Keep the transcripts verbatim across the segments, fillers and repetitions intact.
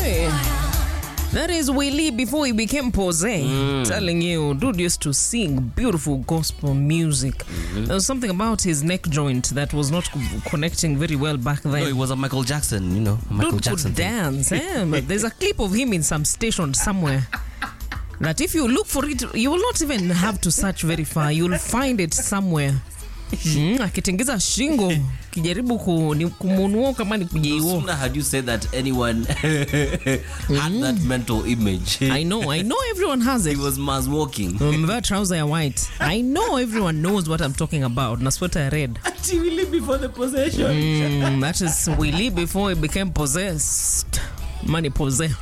Hey. That is Willie before he became Pose. Mm. Telling you, dude used to sing beautiful gospel music. Mm-hmm. There was something about his neck joint that was not connecting very well back then. No, it was a Michael Jackson, you know. A Michael dude Jackson could thing. dance. Eh? But there's a clip of him in some station somewhere. That if you look for it, you will not even have to search very far. You'll find it somewhere. Mm, akitengeza shingo kijaribu kumunua kama ni kujeiwo. No sooner had you said that anyone had that mental image. I know, I know everyone has it. He was mass walking. Umevaa trouser ya white. I know everyone knows what I'm talking about. Na sweater red. Ati Willie before the possession. Mm, that is Willie before he became possessed. Money possessed.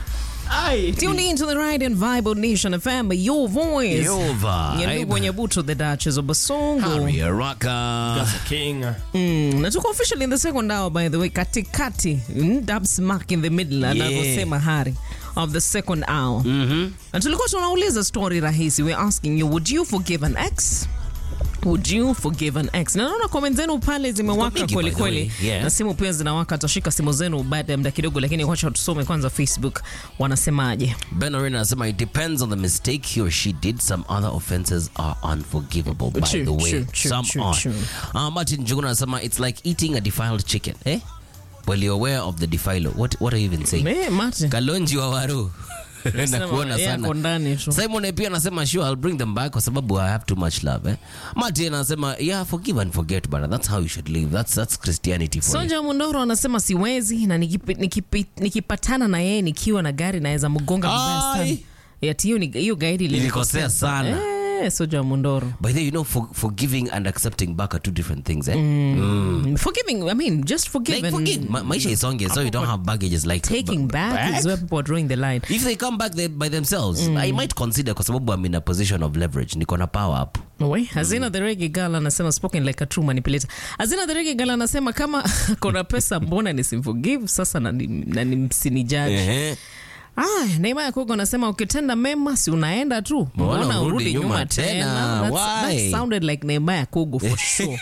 Aye. Tune in to the Ride and Vibe on Nation F M, your voice. Your vibe. Nyendugu Nyabuto, the Duchess of Basongo. Harry Araka. Gaza King. Mm, na tuko officially in the second hour, by the way, katikati. Mm, dab smack in the middle, Yeah. anavyosema Hari, of the second hour. Mm-hmm. Na tulikuwa tunauliza story rahisi. We're asking you, would you forgive an ex? Would you forgive an ex? Na naona comment zenu pale zimewaka kweli kweli. Yeah. Na simu pia zinawaka. Tashika simu zenu baada ya muda kidogo, lakini wacha tusome kwanza Facebook wanasemaje. Ben Arena anasema it depends on the mistake he or she did. Some other offenses are unforgivable, by True, the way. true, true, Some true, are. true. Uh, Martin Njuguna anasema it's like eating a defiled chicken. Eh? Well, you're aware of the defiler. What what are you even saying? Me, Martin. Kalonji wa waru. Nakuona sana. Simon pia anasema sure I'll bring them back kwa sababu I have too much love. Eh? Martin anasema yeah, forgive and forget, but that's how you should live. That's that's Christianity for Sonja Mundoro anasema siwezi na nikipi, nikipi, nikipatana na yeye nikiwa na gari naweza mgonga vibaya sana. Yati hiyo hiyo gari ilikosea sana. Eh, Sonja Mundoro. By the way, you know for, forgiving and accepting back are two different things, eh? Mm. Mm. Forgiving, I mean, just forgive. Like forgive. Ma- maisha isonge, so you don't have baggages like taking b- back, back is where people are drawing the line. If they come back they, by themselves, mm. I might consider kwa sababu I'm in a position of leverage. Niko na power up. Wait, Hazina the Reggae Girl anasema spoken like a true manipulator. Hazina the Reggae Girl anasema kama kuna pesa mbona nisimforgive sasa na nimsinijudge. Eh. Ah, Neema Yakogo anasema ukitenda mema si unaenda tu. Mbona urudi nyuma tena? That sounded like Neema Yakogo for sure.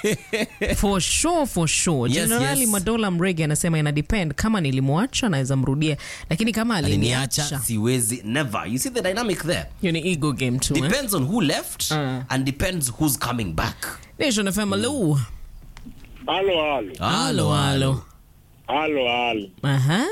For sure, for sure. Yes, Generally yes. Madola Mrege anasema ina depend kama nilimwacha naweza mrudia. Lakini kama aliniacha Aliniacha siwezi never. You see the dynamic there? You need ego game too. Depends eh? on who left uh. and depends who's coming back. Nation F M, hello. Halo halo. Halo halo. Halo halo. Aha.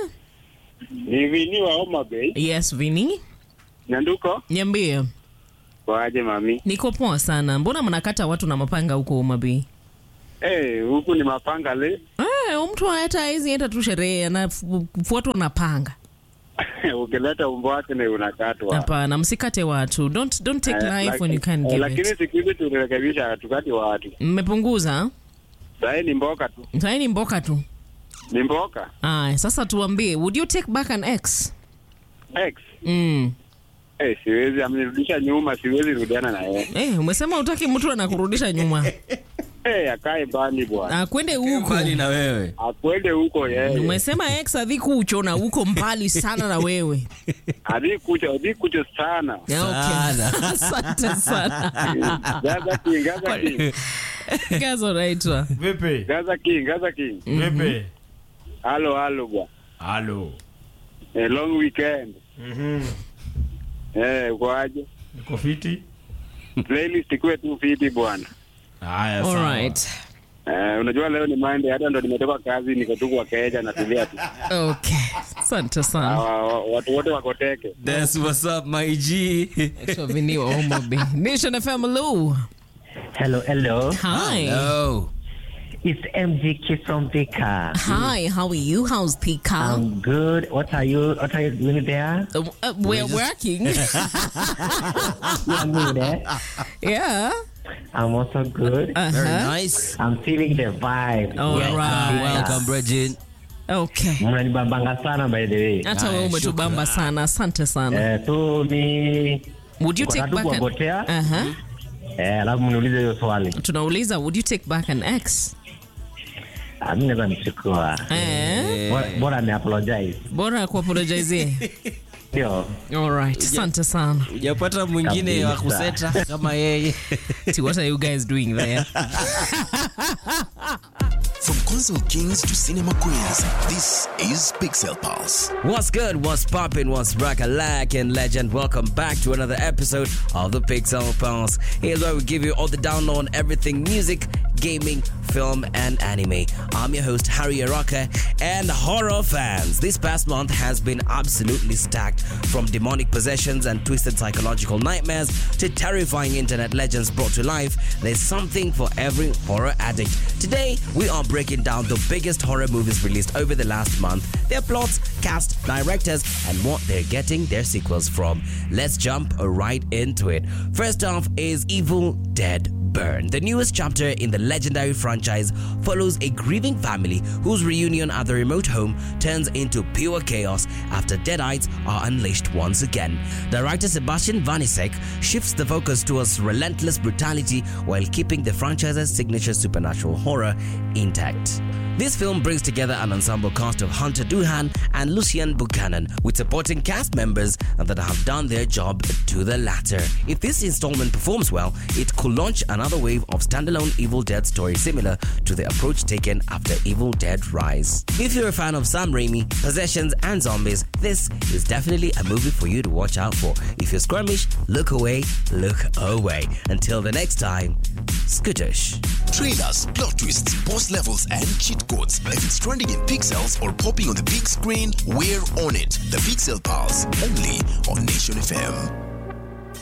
Ni Vini wa Homa Bay. Yes, Vini. Nyanduko? Niambie. Kwaje mami? Niko poa sana. Mbona mnakata watu na mapanga huko Homa Bay? Eh, hey, huku ni mapanga le. Eh, mtu hata hizi hata tu sherehe anafuatwa na panga. Ukileta umbo wake na unakatwa. Hapana, msikate watu. Don't don't take uh, life like, when you can give lakini it. Lakini siku hizi tunarekebisha tukati watu. Mmepunguza? Sasa ni mboka tu. Sasa ni mboka tu. Ni mboka. Ah, sasa tuambie, would you take back an ex? Ex? Mm. Eh, hey, siwezi amnirudisha nyuma, siwezi rudiana na yeye. Eh, hey, umesema utaki mtu anakurudisha nyuma. Eh, hey, akae bani bwana. Akwende huko. Mbali na wewe. Akwende huko yeye. Umesema ex adhikucho na huko mbali sana na wewe. Adhikucho, adhikucho sana. Okay. Asante sana. Gaza King, Gaza King. Gaza raitwa. Vipi? Gaza King, Gaza King. Vipi? Halo halo bwana. Halo. A long weekend. Mhm. Eh, kwaje? Uko fiti? Playlist ikuwe tu fiti bwana. Haya sawa. All right. Eh, unajua leo ni Monday, hata ndo nimetoka kazi niko tu kwa keja na tulia tu. Okay. Asante sana. Uh, watu wote wako teke. That's what's up my G. So Vini wa Homa Bay. Nation F M, hello. Hello, hello. Hi. Hello. It's M G K from Thika. Hi, how are you? How's Thika? I'm good. What are you? What are you doing there? Uh, uh, we're just... working. You're good, eh? Yeah. I'm also good. Uh-huh. Very nice. I'm feeling the vibe. All yes, right. Welcome, Bridget. Okay. Mnanibambanga sana by the way. Hata wewe umetubamba sana. Asante sana. Eh, tu ni Would you take back an Uh-huh. Eh, alafu mniulize hiyo swali. Tunauliza, would you take back an ex? Ah, mimi naweza nichukua. Eh? Bora, bora ni apologize. Bora ku apologize. Ndio. All right. Asante sana. Hujapata mwingine wa kuseta kama yeye. See, what are you guys doing there? From console kings to cinema queens, this is Pixel Pulse. What's good? What's poppin'? What's rack-a-lack-in' legend? Welcome back to another episode of the Pixel Pulse. Here's where we give you all the download on everything music, gaming, film, and anime. I'm your host, Harry Araka, and horror fans. This past month has been absolutely stacked. From demonic possessions and twisted psychological nightmares to terrifying internet legends brought to life, there's something for every horror addict. Today, we are breaking down the biggest horror movies released over the last month, their plots, cast, directors, and what they're getting their sequels from. Let's jump right into it. First off is Evil Dead Burn. The newest chapter in the legendary franchise follows a grieving family whose reunion at the remote home turns into pure chaos after deadites are unleashed once again. Director Sebastian Vanisek shifts the focus towards relentless brutality while keeping the franchise's signature supernatural horror intact. This film brings together an ensemble cast of Hunter Doohan and Lucian Buchanan, with supporting cast members that have done their job to the latter. If this installment performs well, it could launch another wave of standalone Evil Dead stories similar to the approach taken after Evil Dead Rise. If you're a fan of Sam Raimi, possessions, and zombies, this is definitely a movie for you to watch out for. If you're squirmish, look away, look away. Until the next time, skittish. Trailers, plot twists, boss levels, and cheat codes. If it's trending in pixels or popping on the big screen, we're on it. The Pixel Pulse, only on Nation F M.